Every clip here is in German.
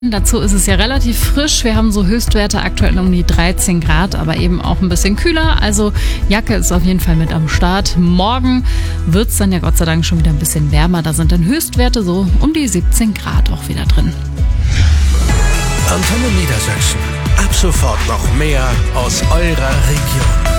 Dazu ist es ja relativ frisch. Wir haben so Höchstwerte aktuell um die 13 Grad, aber eben auch ein bisschen kühler. Also Jacke ist auf jeden Fall mit am Start. Morgen wird es dann ja Gott sei Dank schon wieder ein bisschen wärmer. Da sind dann Höchstwerte so um die 17 Grad auch wieder drin. Antenne Niedersachsen. Ab sofort noch mehr aus eurer Region.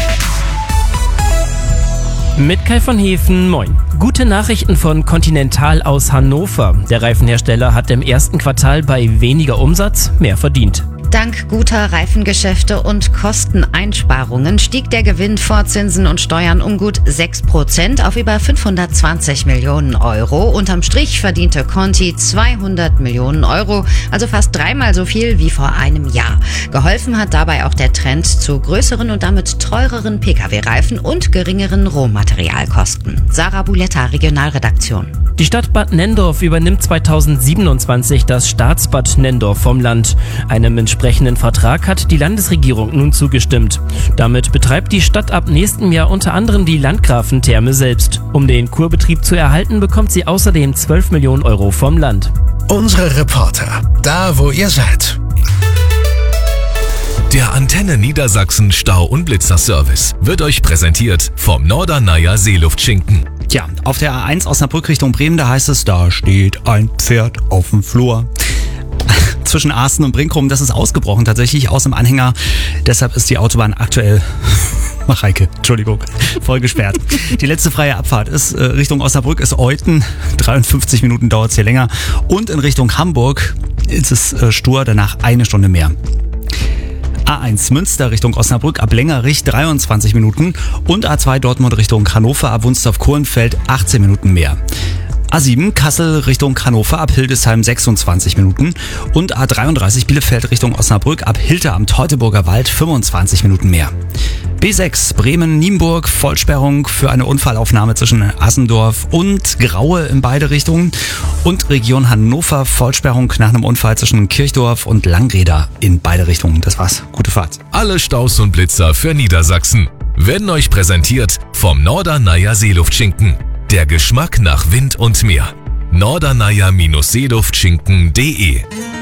Mit Kai von Hefen, moin. Gute Nachrichten von Continental aus Hannover. Der Reifenhersteller hat im ersten Quartal bei weniger Umsatz mehr verdient. Dank guter Reifengeschäfte und Kosteneinsparungen stieg der Gewinn vor Zinsen und Steuern um gut 6% auf über 520 Millionen Euro. Unterm Strich verdiente Conti 200 Millionen Euro, also fast dreimal so viel wie vor einem Jahr. Geholfen hat dabei auch der Trend zu größeren und damit teureren Pkw-Reifen und geringeren Rohmaterialkosten. Sarah Buletta, Regionalredaktion. Die Stadt Bad Nenndorf übernimmt 2027 das Staatsbad Nenndorf vom Land. Einem entsprechenden Vertrag hat die Landesregierung nun zugestimmt. Damit betreibt die Stadt ab nächstem Jahr unter anderem die Landgrafentherme selbst. Um den Kurbetrieb zu erhalten, bekommt sie außerdem 12 Millionen Euro vom Land. Unsere Reporter, da wo ihr seid. Der Antenne Niedersachsen Stau- und Blitzerservice wird euch präsentiert vom Norderneier Seeluftschinken. Tja, auf der A1 Osnabrück Richtung Bremen, da heißt es, da steht ein Pferd auf dem Flur. Zwischen Arsten und Brinkrum, das ist ausgebrochen tatsächlich aus dem Anhänger. Deshalb ist die Autobahn aktuell, voll gesperrt. Die letzte freie Abfahrt ist Richtung Osnabrück ist Euthen. 53 Minuten dauert es hier länger. Und in Richtung Hamburg ist es stur, danach eine Stunde mehr. A1 Münster Richtung Osnabrück ab Längerich 23 Minuten und A2 Dortmund Richtung Hannover ab Wunstorf-Kohlenfeld 18 Minuten mehr. A7 Kassel Richtung Hannover ab Hildesheim 26 Minuten und A33 Bielefeld Richtung Osnabrück ab Hilter am Teutoburger Wald 25 Minuten mehr. B6 Bremen-Nienburg, Vollsperrung für eine Unfallaufnahme zwischen Assendorf und Graue in beide Richtungen. Und Region Hannover, Vollsperrung nach einem Unfall zwischen Kirchdorf und Langreder in beide Richtungen. Das war's. Gute Fahrt. Alle Staus und Blitzer für Niedersachsen werden euch präsentiert vom Norderneier Seeluftschinken. Der Geschmack nach Wind und Meer. norderneier-seeluftschinken.de